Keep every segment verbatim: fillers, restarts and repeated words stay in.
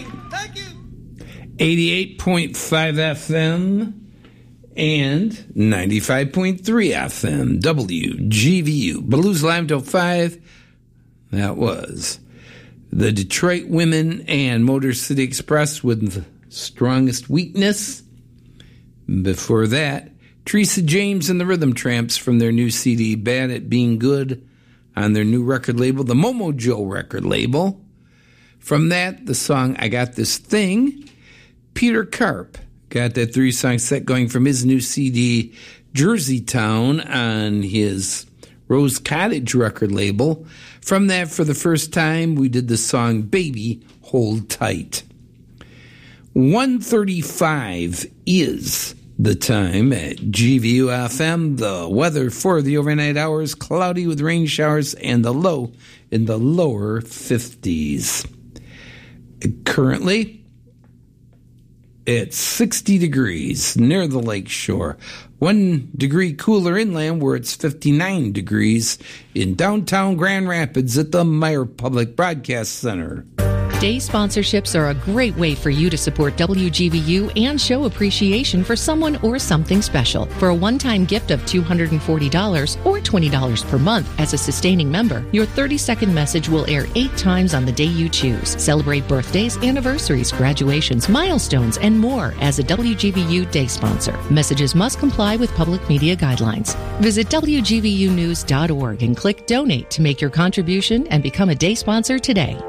Thank you. eighty-eight point five F M and ninety-five point three F M, W G V U. Blues Live till five. That was the Detroit Women and Motor City Express with the Strongest Weakness. Before that, Teresa James and the Rhythm Tramps from their new C D, Bad at Being Good, on their new record label, the Momo Joe record label. From that, the song I Got This Thing. Peter Karp got that three-song set going from his new C D, Jersey Town, on his Rose Cottage record label. From that, for the first time, we did the song Baby, Hold Tight. one thirty-five is the time at G V U F M. The weather for the overnight hours, cloudy with rain showers and the low in the lower fifties. Currently, it's sixty degrees near the lake shore. One degree cooler inland where it's fifty-nine degrees in downtown Grand Rapids at the Meyer Public Broadcast Center. Day sponsorships are a great way for you to support W G V U and show appreciation for someone or something special. For a one-time gift of two hundred forty dollars or twenty dollars per month as a sustaining member, your thirty-second message will air eight times on the day you choose. Celebrate birthdays, anniversaries, graduations, milestones, and more as a W G V U day sponsor. Messages must comply with public media guidelines. Visit W G V U news dot org and click Donate to make your contribution and become a day sponsor today.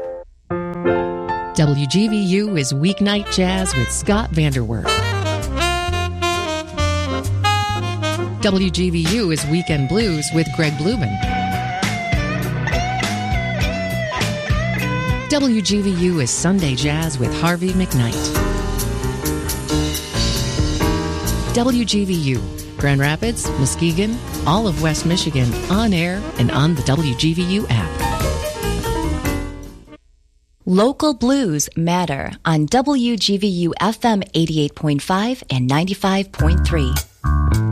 W G V U is Weeknight Jazz with Scott Vanderwerf. W G V U is Weekend Blues with Greg Blumen. W G V U is Sunday Jazz with Harvey McKnight. W G V U, Grand Rapids, Muskegon, all of West Michigan, on air and on the W G V U app. Local Blues Matter on W G V U F M eighty-eight point five and ninety-five point three.